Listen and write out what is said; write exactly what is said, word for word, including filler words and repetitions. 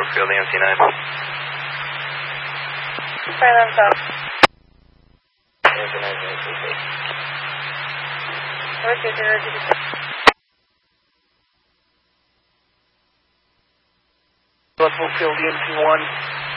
Field E M C nine. Silence up. E M C nine, E M C nine. Okay, zero, zero, zero. Buffalo Field E M C one.